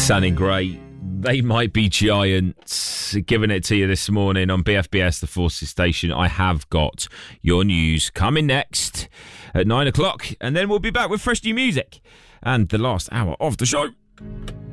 Sounding great. They Might Be Giants. Giving it to you this morning on BFBS, the Forces Station. I have got your news coming next at 9 o'clock. And then we'll be back with fresh new music and the last hour of the show.